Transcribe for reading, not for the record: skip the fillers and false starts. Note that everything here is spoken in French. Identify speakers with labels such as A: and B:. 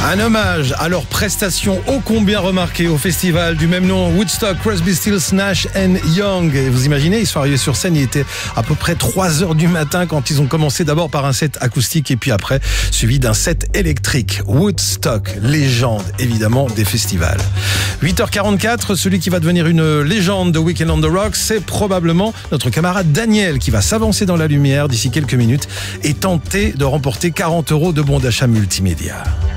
A: Un hommage à leur prestation ô combien remarquée au festival du même nom, Woodstock, Crosby, Stills, Nash & Young. Et vous imaginez, ils sont arrivés sur scène, il était à peu près 3h du matin quand ils ont commencé d'abord par un set acoustique et puis après suivi d'un set électrique. Woodstock, légende évidemment des festivals. 8h44, celui qui va devenir une légende de Weekend on the Rocks, c'est probablement notre camarade Daniel qui va s'avancer dans la lumière d'ici quelques minutes et tenter de remporter 40 € de bons d'achat multimédia.